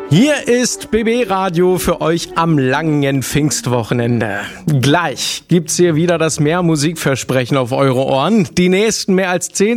Hier ist BB Radio für euch am langen Pfingstwochenende. Gleich gibt's hier wieder das Mehr Musikversprechen auf eure Ohren. Die nächsten mehr als 10